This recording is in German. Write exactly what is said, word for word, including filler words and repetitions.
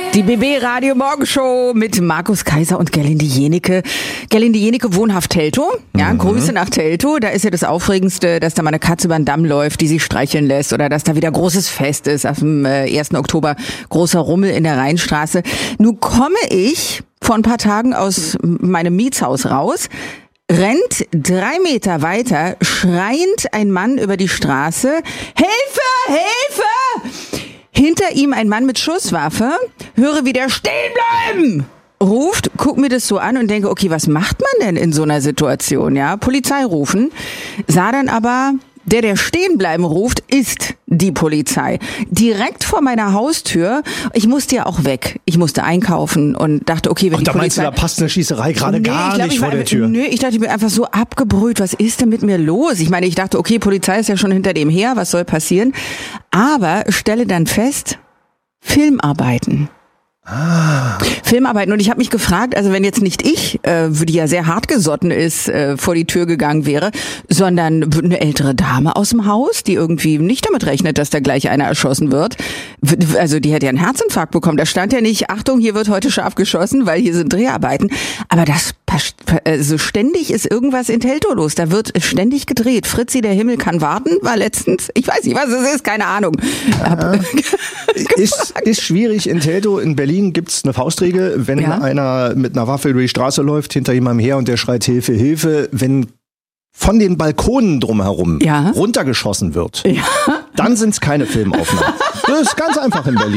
Die B B Radio Morgenshow mit Markus Kaiser und Gerlinde Jenike. Gerlinde Jenike, wohnhaft Teltow. Ja, mhm. Grüße nach Teltow. Da ist ja das Aufregendste, dass da mal eine Katze über den Damm läuft, die sich streicheln lässt, oder dass da wieder großes Fest ist. Auf dem ersten Oktober großer Rummel in der Rheinstraße. Nun komme ich vor ein paar Tagen aus meinem Mietshaus raus. Rennt drei Meter weiter, schreiend ein Mann über die Straße. Hilfe! Hilfe! Hinter ihm ein Mann mit Schusswaffe, höre, wie der stehen bleiben ruft, guck mir das so an und denke, okay, was macht man denn in so einer Situation? Ja, Polizei rufen, sah dann aber, der, der stehen bleiben ruft, ist die Polizei. Direkt vor meiner Haustür. Ich musste ja auch weg. Ich musste einkaufen und dachte, okay, wenn und die da Polizei... meinst du, da passt eine Schießerei gerade nee, gar glaub, nicht ich vor war, der Tür? Nö, ich dachte mir einfach so abgebrüht, was ist denn mit mir los? Ich meine, ich dachte, okay, Polizei ist ja schon hinter dem her, was soll passieren? Aber stelle dann fest, Filmarbeiten. Ah. Filmarbeiten. Und ich habe mich gefragt, also wenn jetzt nicht ich, äh, die ja sehr hartgesotten ist, äh, vor die Tür gegangen wäre, sondern eine ältere Dame aus dem Haus, die irgendwie nicht damit rechnet, dass da gleich einer erschossen wird. Also die hätte ja einen Herzinfarkt bekommen. Da stand ja nicht, Achtung, hier wird heute scharf geschossen, weil hier sind Dreharbeiten. Aber das, also ständig ist irgendwas in Teltow los. Da wird ständig gedreht. Fritzi, der Himmel kann warten, war letztens, ich weiß nicht, was es ist, keine Ahnung. Ja. ist, ist schwierig in Teltow. In Berlin gibt's eine Faustregel, wenn ja. einer mit einer Waffe über die Straße läuft, hinter jemandem her und der schreit Hilfe, Hilfe, wenn von den Balkonen drumherum ja. runtergeschossen wird, ja. dann sind's keine Filmaufnahmen. Das ist ganz einfach in Berlin.